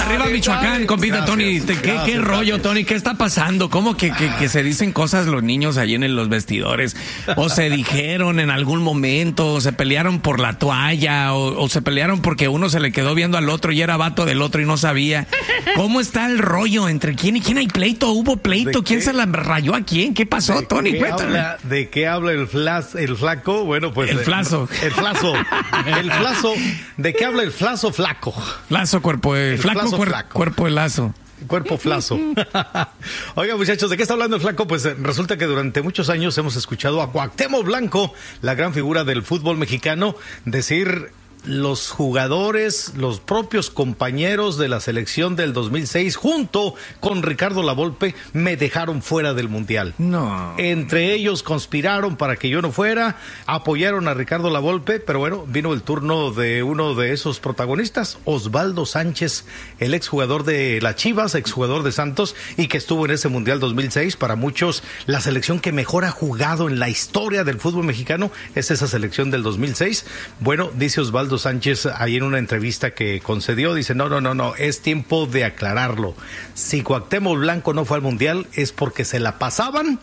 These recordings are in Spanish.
Arriba Michoacán, compita. Gracias, Tony. ¿Qué rollo, Tony? ¿Qué está pasando? ¿Cómo que se dicen cosas los niños ahí en los vestidores? ¿O se dijeron en algún momento? ¿O se pelearon por la toalla? ¿O se pelearon porque uno se le quedó viendo al otro y era vato del otro y no sabía? ¿Cómo está el rollo? ¿Entre quién y quién hay pleito? ¿Hubo pleito? ¿Quién se la rayó a quién? ¿Qué pasó, Tony? Cuéntame. ¿De qué habla el flaco? Bueno, pues... El flazo. El flazo. ¿De qué habla el flazo flaco? Flazo, cuerpo de... Flaco, cuerpo de lazo. Cuerpo flazo. Oiga, muchachos, ¿de qué está hablando el flaco? Pues resulta que durante muchos años hemos escuchado a Cuauhtémoc Blanco, la gran figura del fútbol mexicano, decir... Los jugadores, los propios compañeros de la selección del 2006, junto con Ricardo Lavolpe, me dejaron fuera del Mundial. No. Entre ellos conspiraron para que yo no fuera, apoyaron a Ricardo Lavolpe, pero bueno, vino el turno de uno de esos protagonistas, Osvaldo Sánchez, el exjugador de las Chivas, exjugador de Santos, y que estuvo en ese Mundial 2006. Para muchos, la selección que mejor ha jugado en la historia del fútbol mexicano es esa selección del 2006. Bueno, dice Osvaldo Sánchez ahí en una entrevista que concedió, dice, no, es tiempo de aclararlo. Si Cuauhtémoc Blanco no fue al Mundial es porque se la pasaban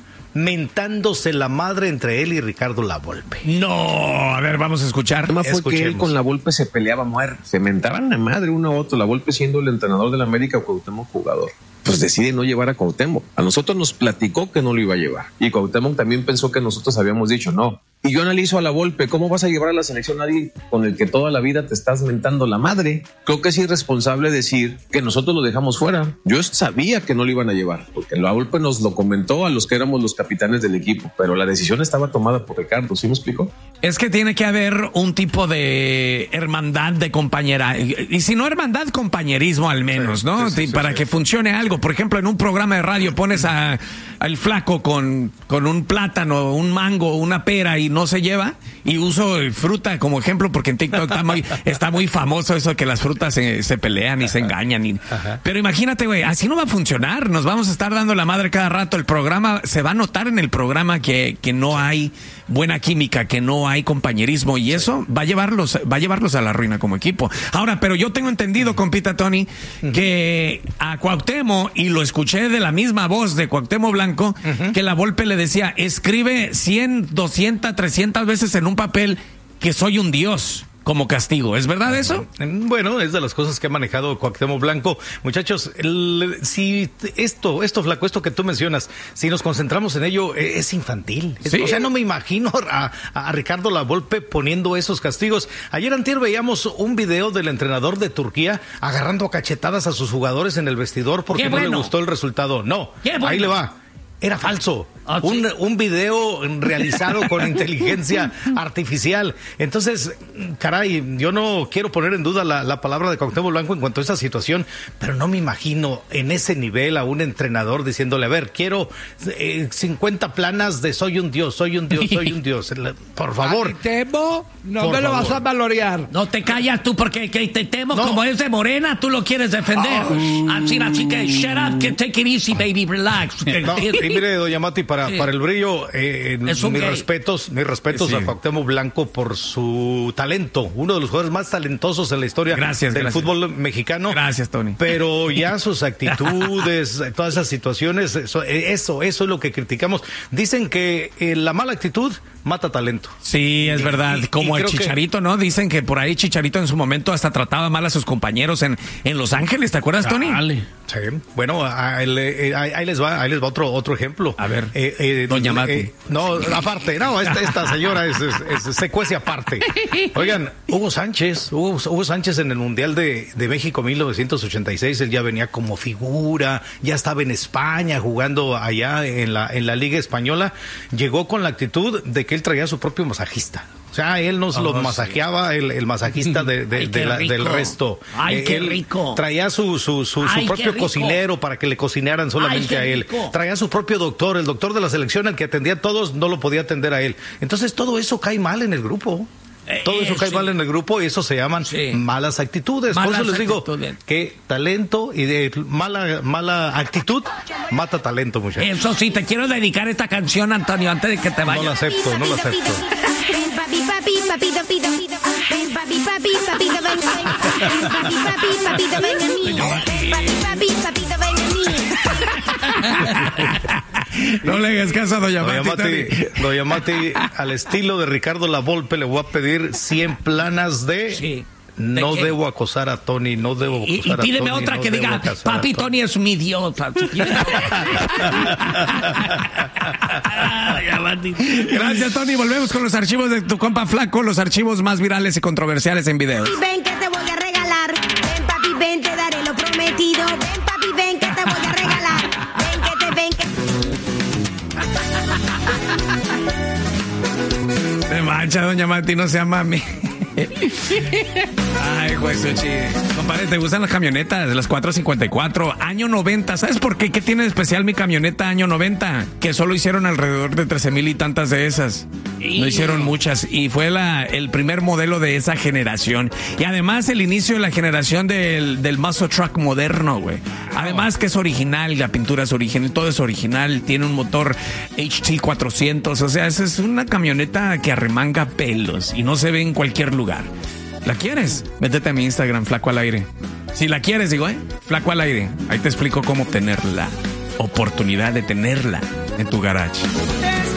mentándose la madre entre él y Ricardo Lavolpe. No, a ver, vamos a escuchar. El tema fue que él con Lavolpe se peleaba muerto, se mentaban la madre uno a otro, Lavolpe siendo el entrenador del América, Cuauhtémoc jugador. Pues decide no llevar a Cuauhtémoc. A nosotros nos platicó que no lo iba a llevar. Y Cuauhtémoc también pensó que nosotros habíamos dicho no. Y yo analizo a Lavolpe, ¿cómo vas a llevar a la selección a alguien con el que toda la vida te estás mentando la madre? Creo que es irresponsable decir que nosotros lo dejamos fuera. Yo sabía que no lo iban a llevar, porque Lavolpe nos lo comentó a los que éramos los capitanes del equipo, pero la decisión estaba tomada por Ricardo, ¿sí me explico? Es que tiene que haber un tipo de hermandad, de compañera, y si no hermandad, compañerismo al menos, ¿no? Sí, para que funcione algo. Por ejemplo, en un programa de radio pones al flaco con un plátano, un mango, una pera y no se lleva, y uso fruta como ejemplo porque en TikTok está muy famoso eso de que las frutas se pelean y se engañan. Pero imagínate, güey, así no va a funcionar, nos vamos a estar dando la madre cada rato, el programa, se va a notar en el programa que no hay buena química, que no hay compañerismo, y eso va a llevarlos a la ruina como equipo. Ahora, pero yo tengo entendido, compita Tony, que a Cuauhtémoc, y lo escuché de la misma voz de Cuauhtémoc Blanco, que Lavolpe le decía, escribe 100, 200, 300 veces en un papel que soy un dios como castigo. ¿Es verdad eso? Bueno, es de las cosas que ha manejado Cuauhtémoc Blanco. Muchachos, si esto, flaco, esto que tú mencionas, si nos concentramos en ello, es infantil. ¿Sí? O sea, no me imagino a Ricardo Lavolpe poniendo esos castigos. Ayer antier veíamos un video del entrenador de Turquía agarrando a cachetadas a sus jugadores en el vestidor porque no le gustó el resultado. No, ahí le va. Era falso. ¿Sí? Un video realizado con inteligencia artificial. Entonces, caray, yo no quiero poner en duda la palabra de Cuauhtémoc Blanco en cuanto a esta situación, pero no me imagino en ese nivel a un entrenador diciéndole, a ver, quiero 50 planas de soy un dios. Por favor. Temo, no me lo vas a valorear. No te callas tú porque te temo como es de Morena, tú lo quieres defender. Así que shut up, que take it easy, baby, relax. No, y mire, doña Mati, para el brillo, mis respetos a Cuauhtémoc Blanco por su talento, uno de los jugadores más talentosos en la historia del fútbol mexicano. Gracias, Tony. Pero ya sus actitudes, todas esas situaciones, eso es lo que criticamos. Dicen que la mala actitud mata talento. Sí, es verdad. Como el Chicharito, ¿no? Dicen que por ahí Chicharito en su momento hasta trataba mal a sus compañeros en Los Ángeles. ¿Te acuerdas, Tony? Sí. Bueno, ahí les va otro ejemplo. A ver, doña Mati. No, aparte, esta señora es secuencia aparte. Oigan, Hugo Sánchez en el Mundial de México 1986, él ya venía como figura, ya estaba en España jugando allá en la Liga Española, llegó con la actitud de que él traía su propio masajista. O sea, él nos lo masajeaba, el masajista del resto. ¡Ay, qué rico! Traía su propio cocinero para que le cocinaran solamente a él. Traía su propio doctor, el doctor de la selección, el que atendía a todos, no lo podía atender a él. Entonces, todo eso cae mal en el grupo. Todo eso cae mal en el grupo y eso se llaman malas actitudes. Por eso les digo que talento y de mala actitud mata talento, muchachos. Eso sí, te quiero dedicar esta canción, Antonio, antes de que te vayas. No la acepto. Papi, papito, papito, ven, papi, papi, papito, ven, papi, papi, papito, ven a mí, papi, papi, papito, ven a mí. No le hagas caso a Doña Mati. Doña Mati, al estilo de Ricardo Lavolpe, le voy a pedir 100 planas de... Sí. No debo acosar a Tony, no debo acosar a Tony. Y pídeme otra que diga, papi, Tony es un idiota. Gracias, Tony. Volvemos con los archivos de tu compa Flaco, los archivos más virales y controversiales en videos. Ven que te voy a regalar. Ven, papi, ven, te daré lo prometido. Ven, papi, ven que te voy a regalar. Ven que Se mancha, Doña Mati, no sea mami. Ay, juez Suchi. Compadre, ¿te gustan las camionetas? Las 454, año 90. ¿Sabes por qué? ¿Qué tiene de especial mi camioneta año 90? Que solo hicieron alrededor de 13,000 y tantas de esas. No hicieron muchas. Y fue el primer modelo de esa generación. Y además el inicio de la generación del muscle truck moderno, güey. Además que es original, la pintura es original, todo es original. Tiene un motor HT400. O sea, esa es una camioneta que arremanga pelos y no se ve en cualquier lugar. ¿La quieres? Métete a mi Instagram, Flaco al Aire. Si la quieres, digo, Flaco al Aire. Ahí te explico cómo obtener la oportunidad de tenerla en tu garage.